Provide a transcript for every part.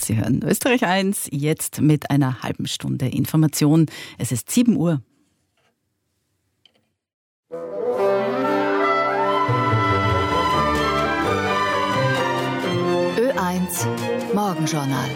Sie hören Österreich 1, jetzt mit einer halben Stunde Information. Es ist 7 Uhr. Ö1 Morgenjournal.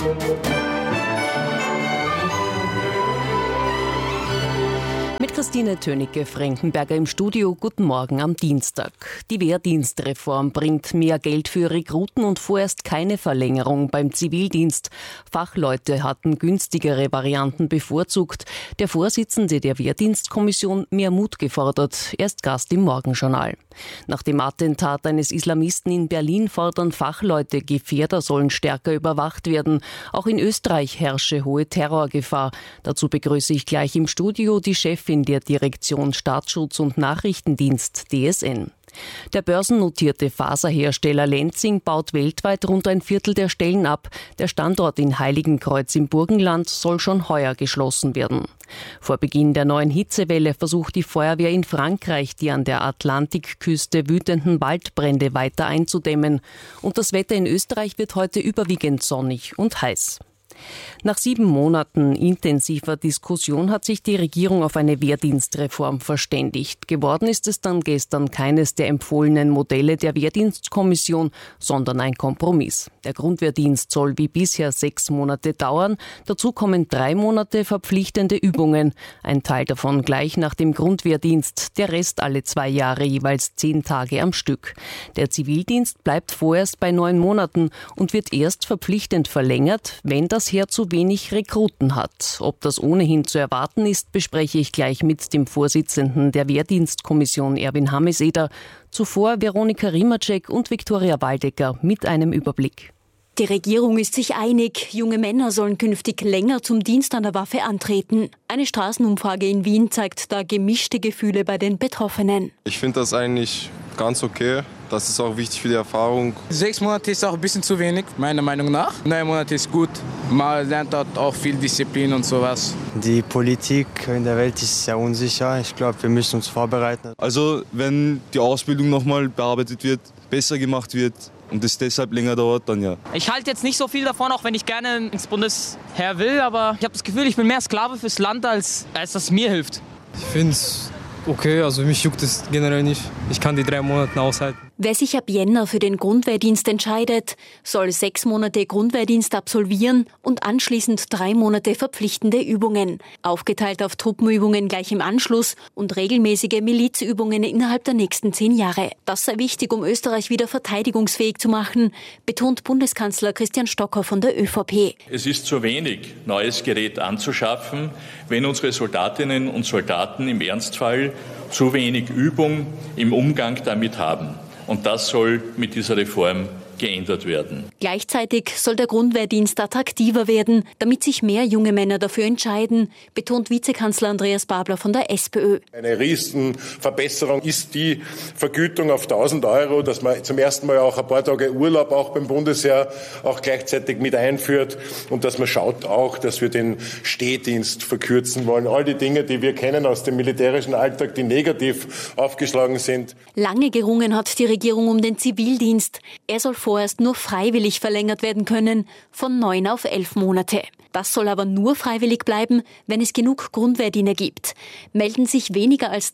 Mit Christine Tönicke-Frankenberger im Studio. Guten Morgen am Dienstag. Die Wehrdienstreform bringt mehr Geld für Rekruten und vorerst keine Verlängerung beim Zivildienst. Fachleute hatten günstigere Varianten bevorzugt. Der Vorsitzende der Wehrdienstkommission mehr Mut gefordert. Er ist Gast im Morgenjournal. Nach dem Attentat eines Islamisten in Berlin fordern Fachleute, Gefährder sollen stärker überwacht werden. Auch in Österreich herrsche hohe Terrorgefahr. Dazu begrüße ich gleich im Studio die Chefin der Direktion Staatsschutz und Nachrichtendienst DSN. Der börsennotierte Faserhersteller Lenzing baut weltweit rund ein Viertel der Stellen ab. Der Standort in Heiligenkreuz im Burgenland soll schon heuer geschlossen werden. Vor Beginn der neuen Hitzewelle versucht die Feuerwehr in Frankreich, die an der Atlantikküste wütenden Waldbrände weiter einzudämmen. Und das Wetter in Österreich wird heute überwiegend sonnig und heiß. Nach 7 Monaten intensiver Diskussion hat sich die Regierung auf eine Wehrdienstreform verständigt. Geworden ist es dann gestern keines der empfohlenen Modelle der Wehrdienstkommission, sondern ein Kompromiss. Der Grundwehrdienst soll wie bisher 6 Monate dauern. Dazu kommen 3 Monate verpflichtende Übungen. Ein Teil davon gleich nach dem Grundwehrdienst, der Rest alle 2 Jahre, jeweils 10 Tage am Stück. Der Zivildienst bleibt vorerst bei 9 Monaten und wird erst verpflichtend verlängert, wenn das Heer zu wenig Rekruten hat. Ob das ohnehin zu erwarten ist, bespreche ich gleich mit dem Vorsitzenden der Wehrdienstkommission Erwin Hameseder. Zuvor Veronika Rimacek und Viktoria Waldecker mit einem Überblick. Die Regierung ist sich einig, junge Männer sollen künftig länger zum Dienst an der Waffe antreten. Eine Straßenumfrage in Wien zeigt da gemischte Gefühle bei den Betroffenen. Ich finde das eigentlich ganz okay. Das ist auch wichtig für die Erfahrung. 6 Monate ist auch ein bisschen zu wenig, meiner Meinung nach. 9 Monate ist gut. Man lernt dort auch viel Disziplin und sowas. Die Politik in der Welt ist sehr unsicher. Ich glaube, wir müssen uns vorbereiten. Also wenn die Ausbildung nochmal bearbeitet wird, besser gemacht wird und es deshalb länger dauert, dann ja. Ich halte jetzt nicht so viel davon, auch wenn ich gerne ins Bundesheer will. Aber ich habe das Gefühl, ich bin mehr Sklave fürs Land, als das mir hilft. Ich finde es okay, also mich juckt es generell nicht. Ich kann die 3 Monate aushalten. Wer sich ab Jänner für den Grundwehrdienst entscheidet, soll 6 Monate Grundwehrdienst absolvieren und anschließend 3 Monate verpflichtende Übungen. Aufgeteilt auf Truppenübungen gleich im Anschluss und regelmäßige Milizübungen innerhalb der nächsten 10 Jahre. Das sei wichtig, um Österreich wieder verteidigungsfähig zu machen, betont Bundeskanzler Christian Stocker von der ÖVP. Es ist zu wenig, neues Gerät anzuschaffen, wenn unsere Soldatinnen und Soldaten im Ernstfall zu wenig Übung im Umgang damit haben. Und das soll mit dieser Reform geändert werden. Gleichzeitig soll der Grundwehrdienst attraktiver werden, damit sich mehr junge Männer dafür entscheiden, betont Vizekanzler Andreas Babler von der SPÖ. Eine Riesenverbesserung ist die Vergütung auf 1.000 €, dass man zum ersten Mal auch ein paar Tage Urlaub auch beim Bundesheer auch gleichzeitig mit einführt und dass man schaut auch, dass wir den Stehdienst verkürzen wollen. All die Dinge, die wir kennen aus dem militärischen Alltag, die negativ aufgeschlagen sind. Lange gerungen hat die Regierung um den Zivildienst. Er soll vorerst nur freiwillig verlängert werden können, von 9 auf 11 Monate. Das soll aber nur freiwillig bleiben, wenn es genug Grundwehrdiener gibt. Melden sich weniger als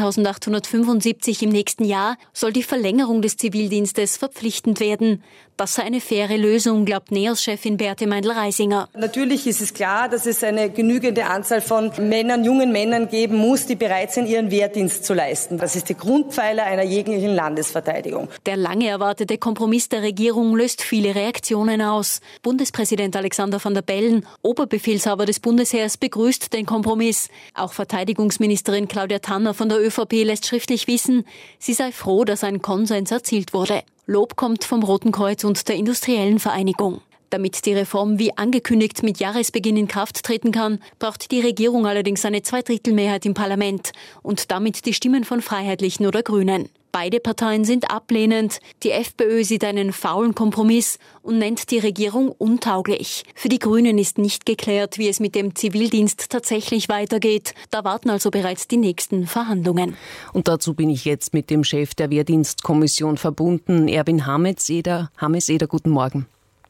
13.875 im nächsten Jahr, soll die Verlängerung des Zivildienstes verpflichtend werden. Das sei eine faire Lösung, glaubt NEOS-Chefin Beate Meindl-Reisinger. Natürlich ist es klar, dass es eine genügende Anzahl von Männern, jungen Männern geben muss, die bereit sind, ihren Wehrdienst zu leisten. Das ist der Grundpfeiler einer jeglichen Landesverteidigung. Der lange erwartete Kompromiss der Regierung löst viele Reaktionen aus. Bundespräsident Alexander van der Bellen, Oberbefehlshaber des Bundesheers, begrüßt den Kompromiss. Auch Verteidigungsministerin Claudia Tanner von der ÖVP lässt schriftlich wissen, sie sei froh, dass ein Konsens erzielt wurde. Lob kommt vom Roten Kreuz und der Industriellen Vereinigung. Damit die Reform wie angekündigt mit Jahresbeginn in Kraft treten kann, braucht die Regierung allerdings eine 2/3 im Parlament und damit die Stimmen von Freiheitlichen oder Grünen. Beide Parteien sind ablehnend. Die FPÖ sieht einen faulen Kompromiss und nennt die Regierung untauglich. Für die Grünen ist nicht geklärt, wie es mit dem Zivildienst tatsächlich weitergeht. Da warten also bereits die nächsten Verhandlungen. Und dazu bin ich jetzt mit dem Chef der Wehrdienstkommission verbunden, Erwin Hameseder. Hameseder, guten Morgen.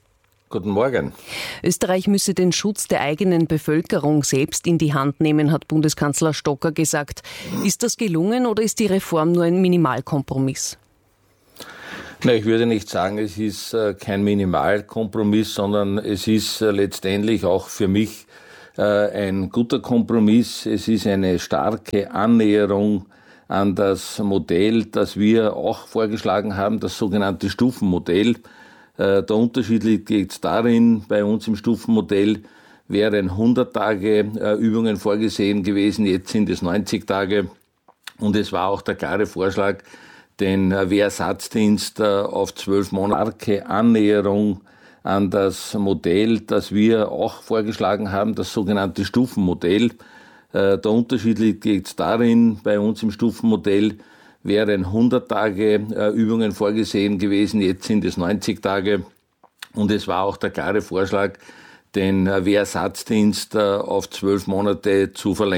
Guten Morgen. Österreich müsse den Schutz der eigenen Bevölkerung selbst in die Hand nehmen, hat Bundeskanzler Stocker gesagt. Ist das gelungen oder ist die Reform nur ein Minimalkompromiss? Ich würde nicht sagen, es ist kein Minimalkompromiss, sondern es ist letztendlich auch für mich ein guter Kompromiss. Es ist eine starke Annäherung an das Modell, das wir auch vorgeschlagen haben, das sogenannte Stufenmodell. Der Unterschied liegt jetzt darin, bei uns im Stufenmodell wären 100 Tage Übungen vorgesehen gewesen, jetzt sind es 90 Tage. Und es war auch der klare Vorschlag, den Wehrersatzdienst auf 12 Monate, Annäherung an das Modell, das wir auch vorgeschlagen haben, das sogenannte Stufenmodell. Der Unterschied liegt jetzt darin, bei uns im Stufenmodell wären 100 Tage Übungen vorgesehen gewesen, jetzt sind es 90 Tage. Und es war auch der klare Vorschlag, den Wehrersatzdienst auf 12 Monate zu verlängern.